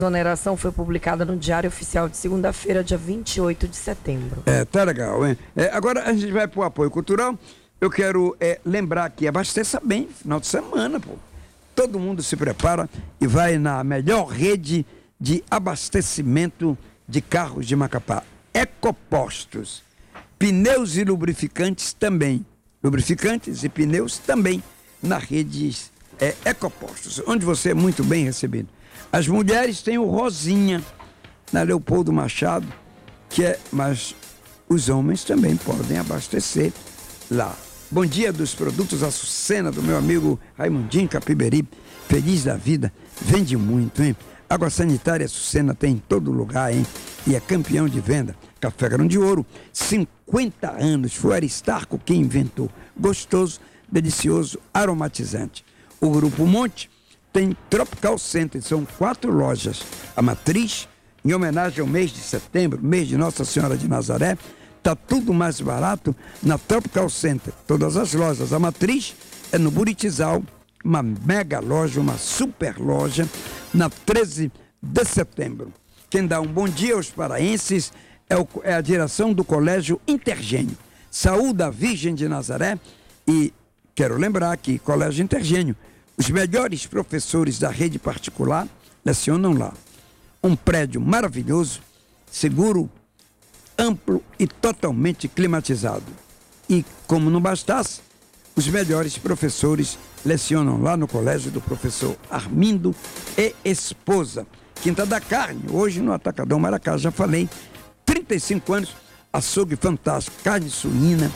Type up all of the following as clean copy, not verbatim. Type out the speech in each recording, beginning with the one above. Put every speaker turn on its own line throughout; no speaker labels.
exoneração foi publicada no Diário Oficial de segunda-feira, dia 28 de setembro.
Tá legal, hein? Agora a gente vai pro apoio cultural. Eu quero lembrar que abasteça bem, final de semana, pô. Todo mundo se prepara e vai na melhor rede de abastecimento de carros de Macapá. Ecopostos. Pneus e lubrificantes também. Lubrificantes e pneus também na rede Ecopostos, onde você é muito bem recebido. As mulheres têm o Rosinha, na Leopoldo Machado, mas os homens também podem abastecer lá. Bom dia dos produtos Açucena, do meu amigo Raimundinho Capiberibe, feliz da vida, vende muito, hein? Água sanitária Açucena tem em todo lugar, hein? E é campeão de venda. Café Grão de Ouro, 50 anos, foi o Aristarco quem inventou. Gostoso, delicioso, aromatizante. O Grupo Monte tem Tropical Center, são 4 lojas. A Matriz, em homenagem ao mês de setembro, mês de Nossa Senhora de Nazaré, está tudo mais barato na Tropical Center. Todas as lojas. A Matriz é no Buritizal, uma mega loja, uma super loja, na 13 de setembro. Quem dá um bom dia aos paraenses é a direção do Colégio Intergênio. Saúde a Virgem de Nazaré e quero lembrar que Colégio Intergênio, os melhores professores da rede particular lecionam lá. Um prédio maravilhoso, seguro, amplo e totalmente climatizado. E, como não bastasse, os melhores professores lecionam lá no colégio do professor Armindo e esposa. Quinta da Carne, hoje no Atacadão Maracá, já falei, 35 anos, açougue fantástico, carne suína,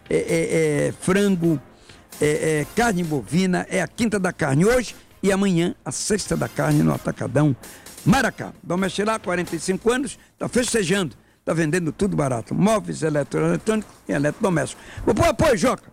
frango, carne bovina, é a Quinta da Carne hoje e amanhã a Sexta da Carne no Atacadão Maracá. Vamos mexer lá, 45 anos, está festejando. Está vendendo tudo barato. Móveis, eletroeletrônicos e eletrodomésticos. Vou pôr apoio, Joca.